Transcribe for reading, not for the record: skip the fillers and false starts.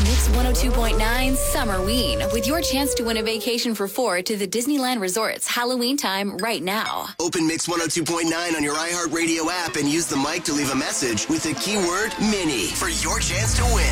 Mix 102.9 Summerween with your chance to win a vacation for 4 to the Disneyland Resort's Halloween time right now. Open Mix 102.9 on your iHeartRadio app and use the mic to leave a message with the keyword Mini for your chance to win.